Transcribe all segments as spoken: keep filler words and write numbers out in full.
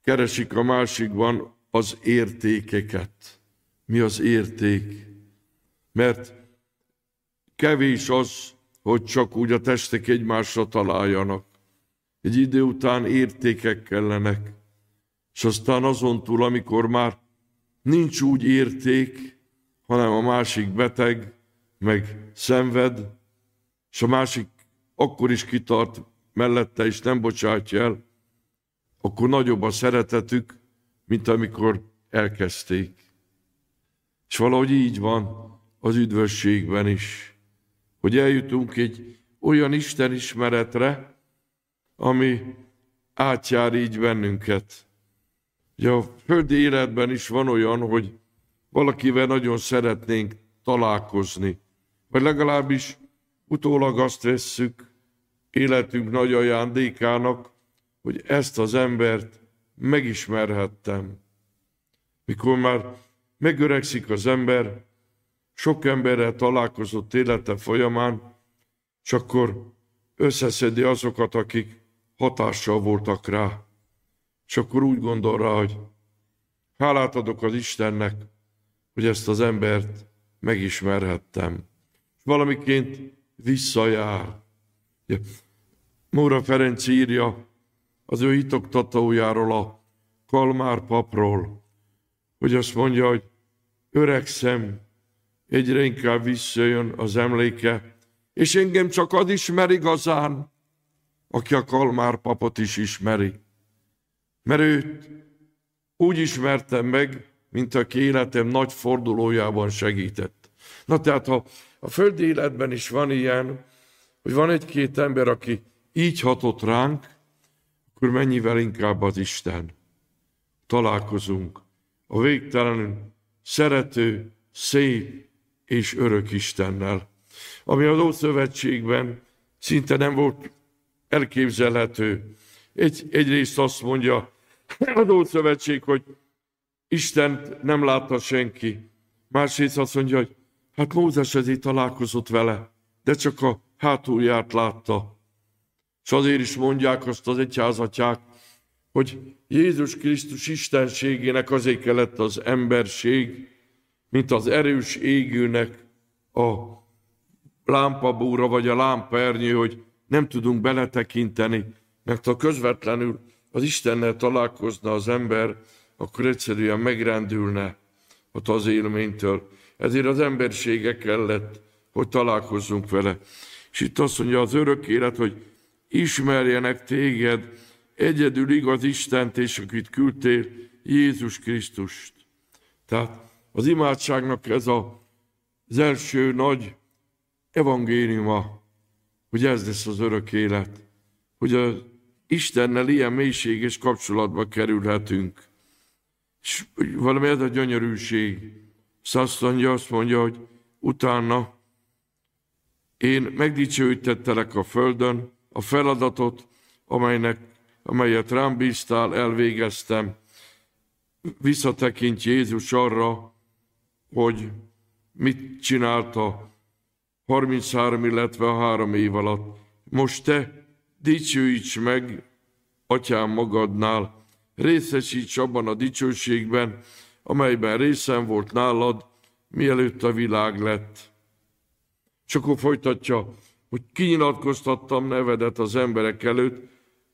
keresik a másikban az értékeket. Mi az érték? Mert kevés az, hogy csak úgy a testek egymásra találjanak. Egy idő után értékek kellenek. És aztán azon túl, amikor már nincs úgy érték, hanem a másik beteg, meg szenved, és a másik akkor is kitart mellette, és nem bocsátja el, akkor nagyobb a szeretetük, mint amikor elkezdték. És valahogy így van az üdvösségben is, hogy eljutunk egy olyan Isten ismeretre, ami átjár így bennünket. Ugye a földi életben is van olyan, hogy valakivel nagyon szeretnénk találkozni, vagy legalábbis utólag azt vesszük életünk nagy ajándékának, hogy ezt az embert megismerhettem. Mikor már megöregszik az ember, sok emberrel találkozott élete folyamán, és akkor összeszedi azokat, akik hatással voltak rá. És akkor úgy gondol rá, hogy hálát adok az Istennek, hogy ezt az embert megismerhettem. És valamiként visszajár. Móra Ferenc írja az ő hitoktatójáról, a Kalmár papról, hogy azt mondja, hogy öregszem, egyre inkább visszajön az emléke, és engem csak az ismer igazán, aki a Kalmár papot is ismeri. Mert őt úgy ismertem meg, mint aki életem nagy fordulójában segített. Na tehát, ha a földi életben is van ilyen, hogy van egy-két ember, aki így hatott ránk, akkor mennyivel inkább az Isten. Találkozunk a végtelenül szerető, szép és örök Istennel, ami az Ószövetségben szinte nem volt elképzelhető. Egy, egyrészt azt mondja az Ószövetség, hogy Istent nem látta senki. Másrészt azt mondja, hogy hát Mózes ezért találkozott vele, de csak a hátulját látta. És azért is mondják azt az egyházatyák, hogy Jézus Krisztus istenségének azért kellett az emberség, mint az erős égőnek a lámpabúra vagy a lámpaernyő, hogy nem tudunk beletekinteni, mert ha közvetlenül az Istennel találkozna az ember, akkor egyszerűen megrendülne az élménytől. Ezért az embersége kellett, hogy találkozzunk vele. És itt azt mondja az örök élet, hogy ismerjenek téged, egyedül igaz Istent, és akit küldtél, Jézus Krisztust. Tehát az imádságnak ez a, az első nagy evangéliuma, hogy ez lesz az örök élet, hogy az Istennel ilyen mélységes kapcsolatba kerülhetünk. És valami ez a gyönyörűség. Azt mondja, azt mondja, hogy utána én megdicsőítettelek a földön, a feladatot, amelynek, amelyet rám bíztál, elvégeztem. Visszatekint Jézus arra, hogy mit csinálta harminchárom, illetve a három év alatt. Most te dicsőíts meg, Atyám, magadnál, részesíts abban a dicsőségben, amelyben részem volt nálad, mielőtt a világ lett. És akkor folytatja, hogy kinyilatkoztattam nevedet az emberek előtt,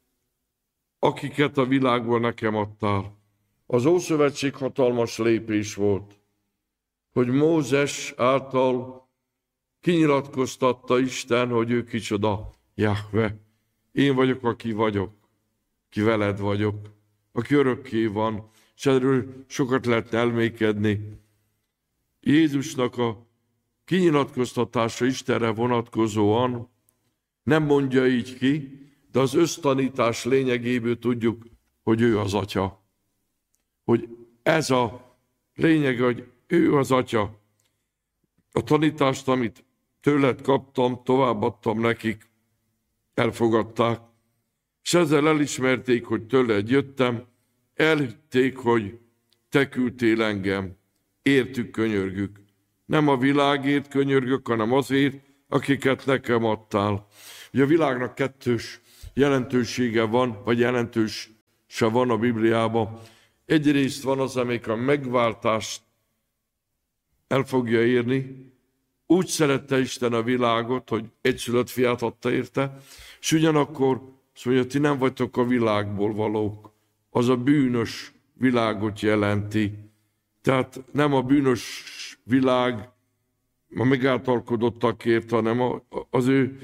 akiket a világból nekem adtál. Az Ószövetség hatalmas lépés volt, hogy Mózes által kinyilatkoztatta Isten, hogy ő kicsoda, Jahve. Én vagyok, aki vagyok, ki veled vagyok, aki örökké van, és erről sokat lehet elmékedni. Jézusnak a kinyilatkoztatása Istenre vonatkozóan nem mondja így ki, de az össztanítás lényegéből tudjuk, hogy ő az Atya. Hogy ez a lényeg, hogy ő az Atya. A tanítást, amit tőled kaptam, továbbadtam nekik, elfogadták, és ezzel elismerték, hogy tőled jöttem, elhitték, hogy te küldtél engem. Értük, könyörgük. Nem a világért könyörgök, hanem azért, akiket nekem adtál. Ugye a világnak kettős jelentősége van, vagy jelentős se van a Bibliában. Egyrészt van az, amelyik a megváltást el fogja érni. Úgy szerette Isten a világot, hogy egyszülött fiát adta érte, és ugyanakkor azt mondja, ti nem vagytok a világból valók. Az a bűnös világot jelenti. Tehát nem a bűnös világ a megáltalkodottakért, hanem az ő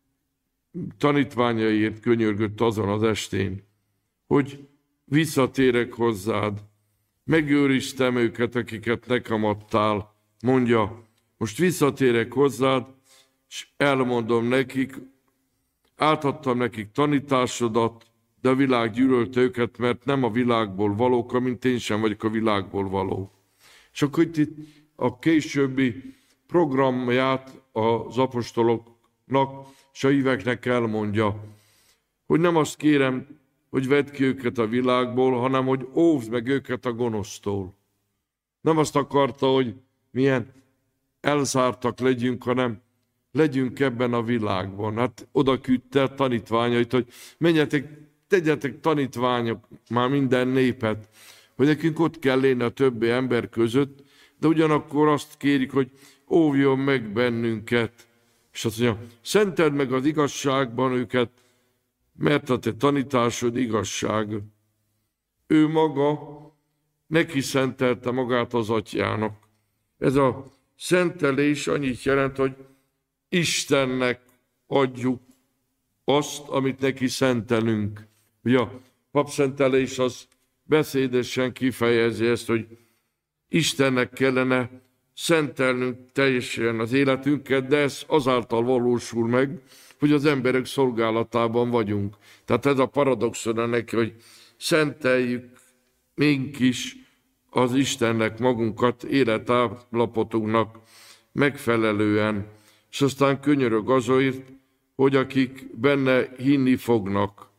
tanítványaiért könyörgött azon az estén, hogy visszatérek hozzád, megőriztem őket, akiket nekem adtál, mondja, most visszatérek hozzád, és elmondom nekik, átadtam nekik tanításodat, de a világ gyűlölte őket, mert nem a világból valók, mint én sem vagyok a világból való. És akkor itt a későbbi programját az apostoloknak és a híveknek elmondja, hogy nem azt kérem, hogy vedd ki őket a világból, hanem hogy óvd meg őket a gonosztól. Nem azt akarta, hogy milyen elzártak legyünk, hanem legyünk ebben a világban. Hát oda küldte a tanítványait, hogy menjetek, tegyetek tanítványok már minden népet, hogy nekünk ott kell lenni a többi ember között, de ugyanakkor azt kérik, hogy óvjon meg bennünket. És azt mondja, szenteld meg az igazságban őket, mert a te tanításod igazság. Ő maga neki szentelte magát az atyának. Ez a szentelés annyit jelent, hogy Istennek adjuk azt, amit neki szentelünk. Ugye a papszentelés az beszédesen kifejezi ezt, hogy Istennek kellene szentelnünk teljesen az életünket, de ez azáltal valósul meg, hogy az emberek szolgálatában vagyunk. Tehát ez a paradoxon neki, hogy szenteljük mink is az Istennek magunkat életállapotunknak megfelelően, és aztán könyörög azért, hogy akik benne hinni fognak,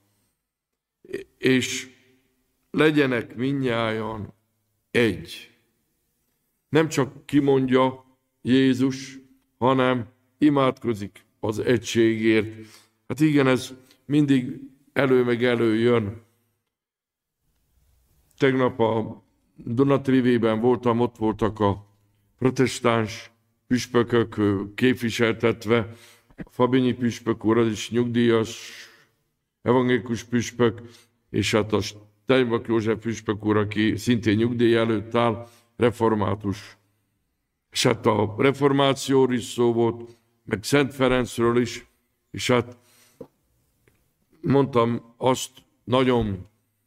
és legyenek mindnyájan egy. Nem csak kimondja Jézus, hanem imádkozik az egységért. Hát igen, ez mindig elő meg előjön. Tegnap a Dunatrivében voltam, ott voltak a protestáns püspökök képviseltetve, a Fabinyi püspök úr, az is nyugdíjas, evangélikus püspök, és hát a Steinbach József püspök úr, aki szintén nyugdíj előtt áll, református. És hát a reformációról is szó volt, meg Szent Ferencről is, és hát mondtam azt nagyon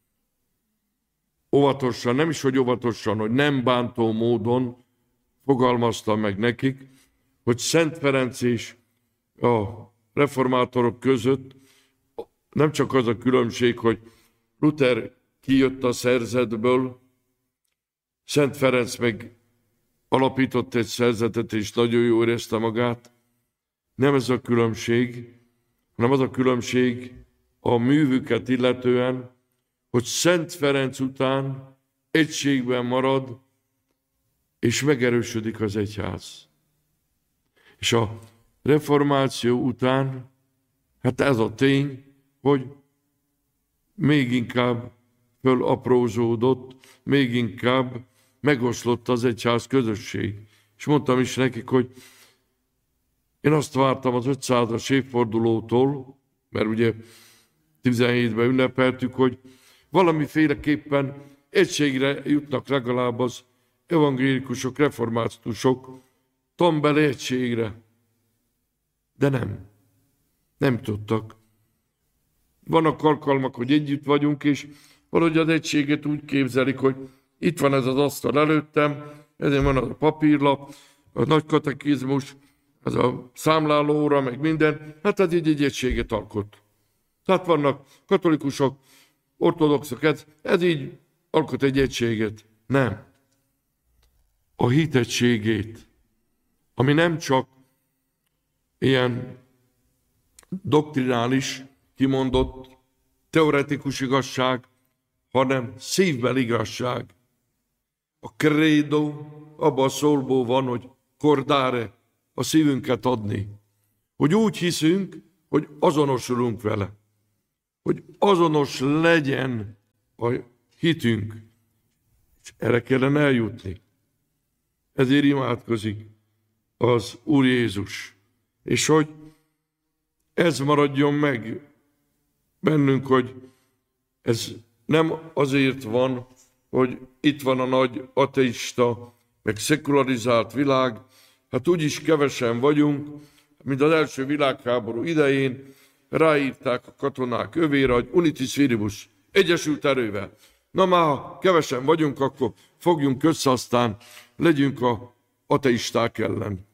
óvatosan, nem is, hogy óvatosan, hogy nem bántó módon fogalmaztam meg nekik, hogy Szent Ferenc és a reformátorok között nem csak az a különbség, hogy Luther kijött a szerzetből, Szent Ferenc meg alapított egy szerzetet, és nagyon jól érezte magát. Nem ez a különbség, hanem az a különbség a művüket illetően, hogy Szent Ferenc után egységben marad, és megerősödik az egyház. És a reformáció után, hát ez a tény, hogy még inkább fölaprózódott, még inkább megoszlott az egyház közösség. És mondtam is nekik, hogy én azt vártam az ötszázas évfordulótól, mert ugye tizenhétben ünnepeltük, hogy valamiféleképpen egységre jutnak legalább az evangélikusok, reformátusok, tombeli egységre. De nem. Nem tudtak. Vannak alkalmak, hogy együtt vagyunk, és valahogy az egységet úgy képzelik, hogy itt van ez az asztal előttem, ezen van az a papírlap, a nagy katekizmus, az a számlálóra, meg minden, hát ez így egy egységet alkot. Tehát vannak katolikusok, ortodoxok, ez, ez így alkot egy egységet. Nem. A hit egységét, ami nem csak ilyen doktrinális, kimondott, teoretikus igazság, hanem szívbeli igazság. A credo abban a szólból van, hogy cordare, a szívünket adni. Hogy úgy hiszünk, hogy azonosulunk vele. Hogy azonos legyen a hitünk. És erre kellene eljutni. Ezért imádkozik az Úr Jézus. És hogy ez maradjon meg bennünk, hogy ez nem azért van, hogy itt van a nagy ateista, meg szekularizált világ, hát úgyis kevesen vagyunk, mint az első világháború idején ráírták a katonák övére, hogy unitis viribus, egyesült erővel. Na már, ha kevesen vagyunk, akkor fogjunk össze, aztán legyünk a ateisták ellen.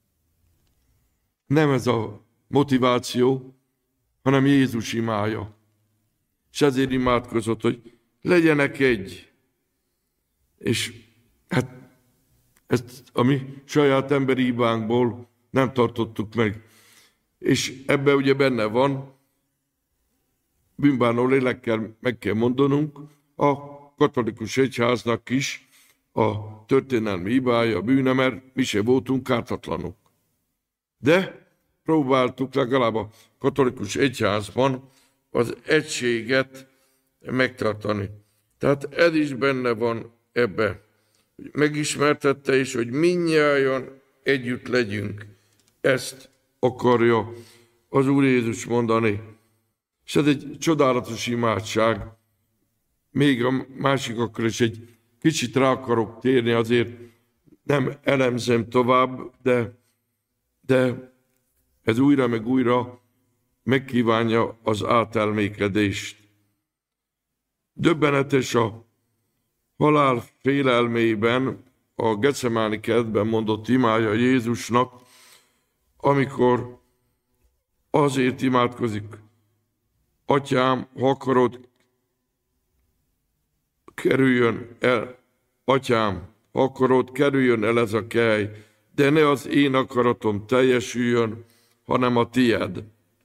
Nem ez a motiváció, hanem Jézus imája. És ezért imádkozott, hogy legyenek egy. És hát ezt a mi saját emberi hibánkból nem tartottuk meg. És ebben ugye benne van, bűnbánó lélekkel meg kell mondanunk, a katolikus egyháznak is a történelmi hibája, a bűne, mert mi se voltunk ártatlanok. De próbáltuk legalább a katolikus egyházban az egységet megtartani. Tehát ez is benne van ebbe. Megismertette is, hogy mindnyájan együtt legyünk. Ezt akarja az Úr Jézus mondani. És ez egy csodálatos imádság. Még a másikakra is egy kicsit rá akarok térni, azért nem elemzem tovább, de, de ez újra meg újra megkívánja az átelmékedést. Döbbenetes a halál félelmében, a Gecemáni kertben mondott imája Jézusnak, amikor azért imádkozik, Atyám, ha akarod, kerüljön el, Atyám, ha akarod, kerüljön el ez a kely, de ne az én akaratom teljesüljön, hanem a tied.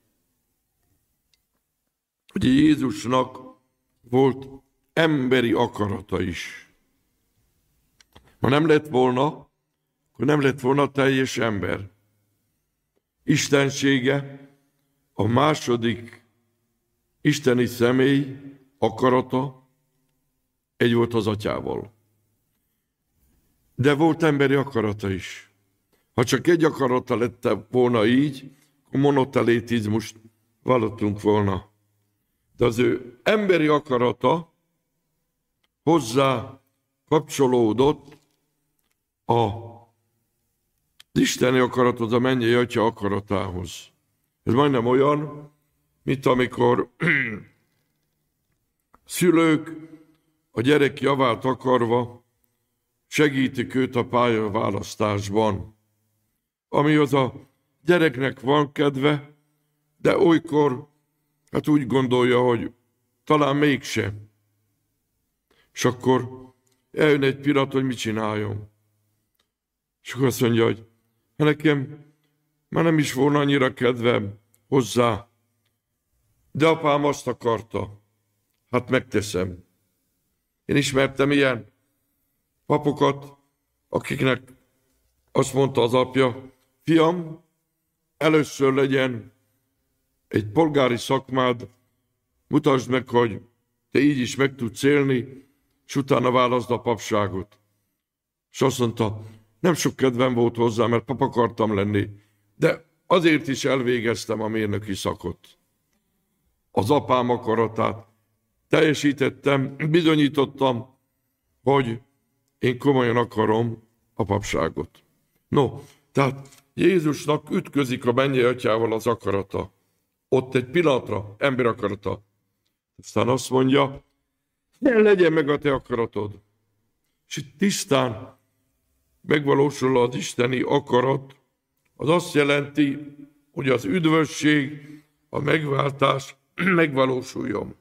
Ugye Jézusnak volt emberi akarata is. Ha nem lett volna, akkor nem lett volna teljes ember. Istensége, a második isteni személy akarata egy volt az Atyával. De volt emberi akarata is. Ha csak egy akarata lett volna így, akkor monotelétizmust vallottunk volna. De az ő emberi akarata hozzá kapcsolódott a az isteni akarathoz, a mennyei Atya akaratához. Ez majdnem olyan, mint amikor szülők a gyerek javát akarva segítik őt a pályaválasztásban. Ami az a gyereknek van kedve, de olykor hát úgy gondolja, hogy talán mégse. És akkor eljön egy pillanat, hogy mit csináljon. És akkor azt mondja, hogy nekem már nem is volna annyira kedvem hozzá, de apám azt akarta, hát megteszem. Én ismertem ilyen papokat, akiknek azt mondta az apja, fiam, először legyen egy polgári szakmád, mutasd meg, hogy te így is meg tudsz élni, és utána válaszd a papságot. És azt mondta, nem sok kedvem volt hozzá, mert pap akartam lenni, de azért is elvégeztem a mérnöki szakot. Az apám akaratát teljesítettem, bizonyítottam, hogy én komolyan akarom a papságot. No, tehát Jézusnak ütközik a mennyei Atyával az akarata. Ott egy pillanatra, ember akarata. Aztán azt mondja, legyen meg a te akaratod. És itt tisztán megvalósul az isteni akarat, az azt jelenti, hogy az üdvösség, a megváltás megvalósuljon.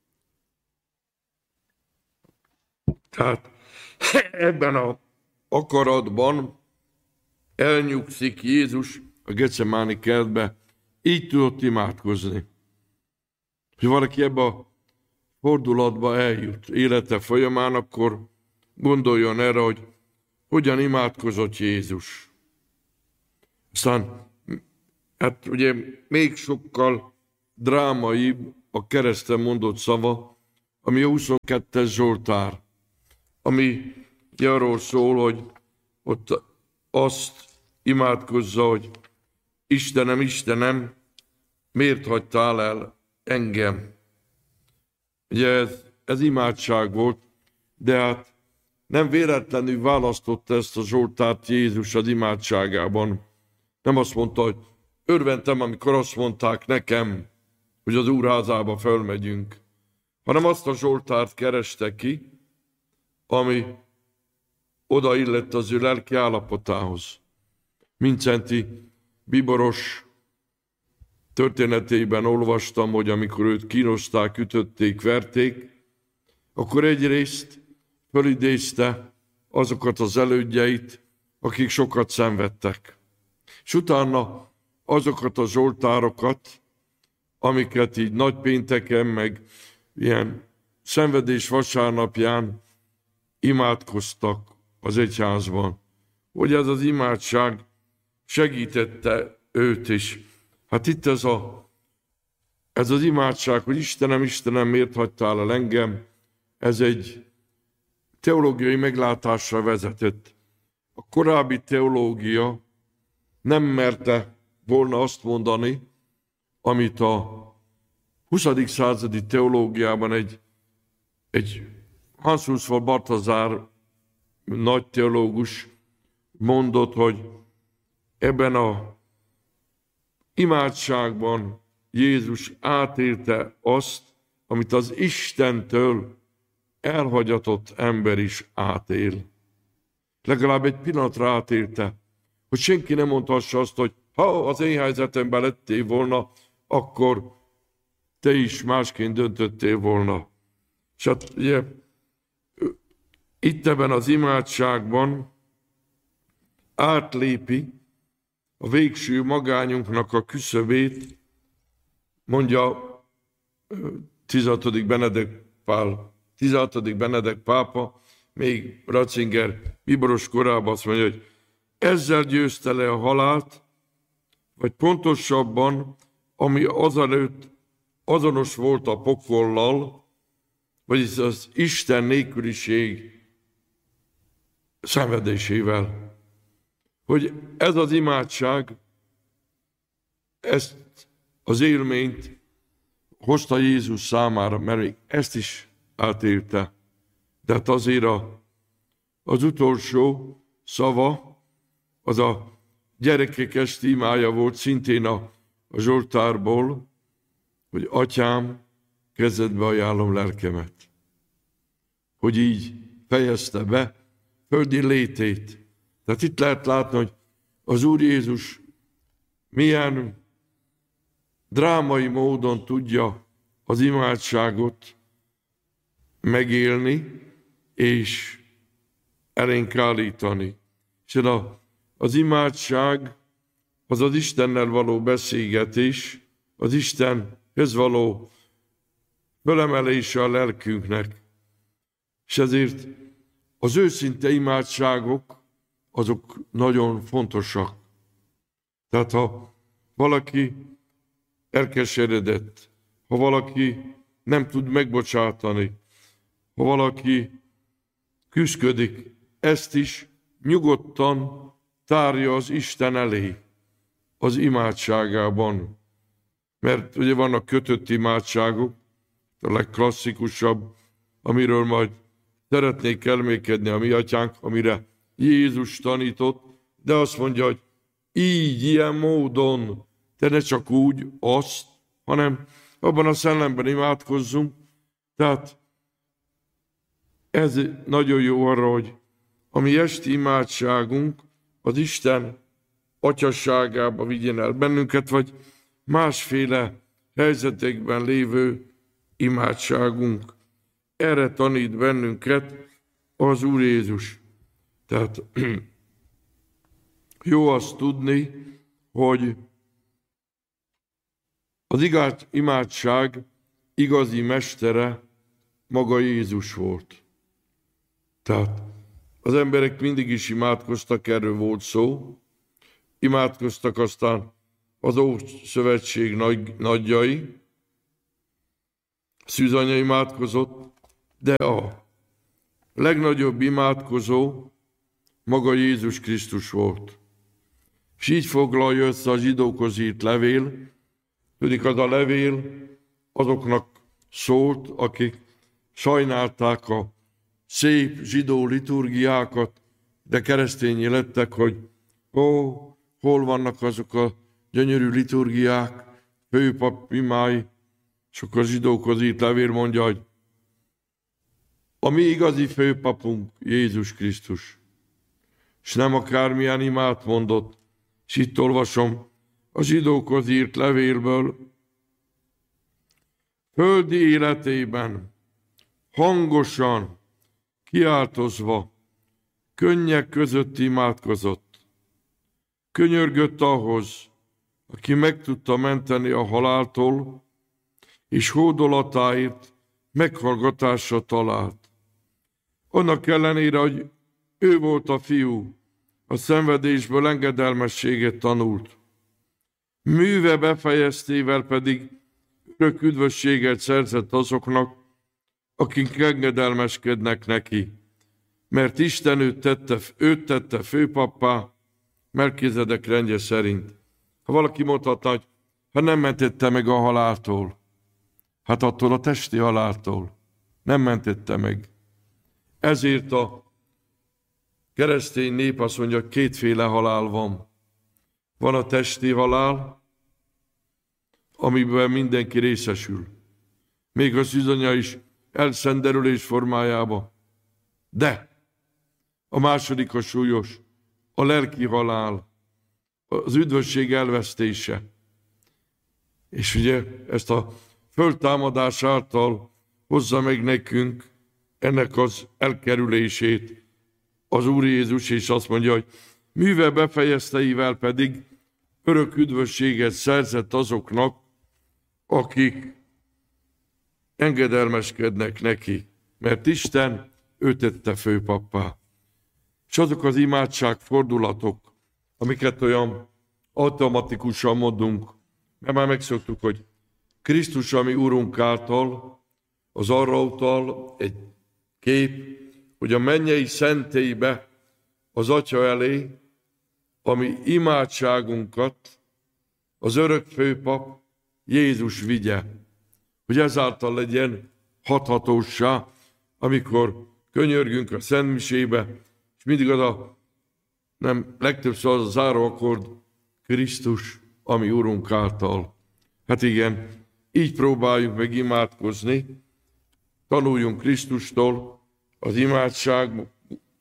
Tehát ebben az akaratban elnyugszik Jézus a Gecemáni kertbe, így tudott imádkozni. Ha valaki ebbe a fordulatba eljut élete folyamán, akkor gondoljon erre, hogy hogyan imádkozott Jézus. Aztán, hát ugye még sokkal drámaibb a kereszten mondott szava, ami a huszonkettes Zsoltár, ami arról szól, hogy ott azt imádkozza, hogy Istenem, Istenem, miért hagytál el engem? Ugye ez, ez imádság volt, de hát nem véletlenül választotta ezt a Zsoltárt Jézus az imádságában. Nem azt mondta, hogy örventem, amikor azt mondták nekem, hogy az Úrházába fölmegyünk, hanem azt a Zsoltárt kereste ki, ami odaillett az ő lelki állapotához. Mincenti bíboros történetében olvastam, hogy amikor őt kínozták, ütötték, verték, akkor egyrészt fölidézte azokat az elődjeit, akik sokat szenvedtek. És utána azokat a zsoltárokat, amiket így nagypénteken, meg ilyen szenvedés vasárnapján imádkoztak az egyházban. Hogy ez az imádság segítette őt is. Hát itt ez, a, ez az imádság, hogy Istenem, Istenem, miért hagytál el engem, ez egy teológiai meglátásra vezetett. A korábbi teológia nem merte volna azt mondani, amit a huszadik századi teológiában egy, egy Hans von Balthasar nagy teológus mondott, hogy ebben a imádságban Jézus átélte azt, amit az Istentől elhagyatott ember is átél. Legalább egy pillanatra átélte, hogy senki nem mondhassa azt, hogy ha az én helyzetemben lettél volna, akkor te is másként döntöttél volna. És hát ugye, itt ebben az imádságban átlépi a végső magányunknak a küszöbét, mondja tizenhatodik Benedek Pál, tizenhatodik Benedek pápa, még Ratzinger bíboros korában azt mondja, hogy ezzel győzte le a halált, vagy pontosabban, ami azelőtt azonos volt a pokollal, vagyis az Isten nélküliség szenvedésével. Hogy ez az imádság, ezt az élményt hozta Jézus számára, mert még ezt is átélte. De hát azért a, az utolsó szava, az a gyerekek esti imája volt szintén a, a Zsoltárból, hogy Atyám, kezedbe ajánlom lelkemet. Hogy így fejezte be földi létét. Tehát itt lehet látni, hogy az Úr Jézus milyen drámai módon tudja az imádságot megélni és elénk állítani. És a, az imádság az az Istennel való beszélgetés, az Istenhez való fölemelése a lelkünknek. És ezért az őszinte imádságok azok nagyon fontosak. Tehát ha valaki elkeseredett, ha valaki nem tud megbocsátani, ha valaki küszködik, ezt is nyugodtan tárja az Isten elé az imádságában. Mert ugye vannak kötött imádságok, a legklasszikusabb, amiről majd szeretnék elmékedni a mi atyánk, amire Jézus tanított, de azt mondja, hogy így, ilyen módon, de ne csak úgy, azt, hanem abban a szellemben imádkozzunk. Tehát ez nagyon jó arra, hogy a mi esti imádságunk az Isten atyasságába vigyen el bennünket, vagy másféle helyzetekben lévő imádságunk. Erre tanít bennünket az Úr Jézus. Tehát jó azt tudni, hogy az igaz imádság igazi mestere maga Jézus volt. Tehát az emberek mindig is imádkoztak, erről volt szó, imádkoztak aztán az Ószövetség nagy, nagyjai, Szűzanya imádkozott, de a legnagyobb imádkozó maga Jézus Krisztus volt. És így foglalja össze a zsidókhoz írt levél, tudjuk, az a levél azoknak szólt, akik sajnálták a szép zsidó liturgiákat, de keresztényi lettek, hogy ó, hol vannak azok a gyönyörű liturgiák, főpap imái, és akkor a zsidókhoz írt levél mondja, hogy a mi igazi főpapunk Jézus Krisztus, és nem akármilyen imát mondott, és itt olvasom a zsidókhoz írt levélből, földi életében hangosan, kiáltozva, könnyek között imádkozott. Könyörgött ahhoz, aki meg tudta menteni a haláltól, és hódolatáért meghallgatásra talált. Annak ellenére, hogy ő volt a fiú, a szenvedésből engedelmességet tanult. Műve befejeztével pedig örök üdvösséget szerzett azoknak, akik engedelmeskednek neki, mert Isten őt tette, őt tette főpappá, Melkizedek rendje szerint. Ha valaki mondhatna, hogy ha nem mentette meg a haláltól, hát attól a testi haláltól nem mentette meg. Ezért a keresztény nép azt mondja, hogy kétféle halál van. Van a testi halál, amiben mindenki részesül. Még a szűzanya is elszenderülés formájába. De a második a súlyos, a lelki halál, az üdvösség elvesztése. És ugye ezt a föltámadás által hozza meg nekünk ennek az elkerülését az Úr Jézus, és azt mondja, hogy műve befejezteivel pedig örök üdvösséget szerzett azoknak, akik engedelmeskednek neki, mert Isten őt tette főpappá. És azok az imádság fordulatok, amiket olyan automatikusan mondunk, mert már megszoktuk, hogy Krisztus, ami Urunk által, az arra utal egy kép, hogy a mennyei szentélybe az Atya elé, ami imádságunkat az örök főpap Jézus vigye, hogy ezáltal legyen hathatóssá, amikor könyörgünk a szentmisébe, és mindig az a, nem, legtöbbször az a záróakkord, Krisztus, ami Urunk által. Hát igen, így próbáljuk meg imádkozni, tanuljunk Krisztustól, az imádságban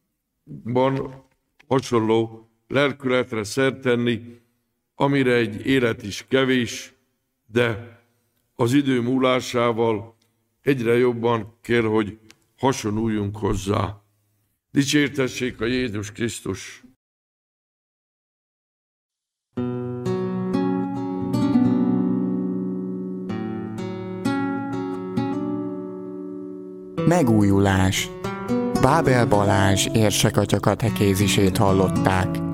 hasonló lelkületre szert tenni, amire egy élet is kevés, de az idő múlásával egyre jobban kell, hogy hasonuljunk hozzá. Dicsértessék a Jézus Krisztus! Megújulás. Bábel Balázs érsek atya katekézisét hallották.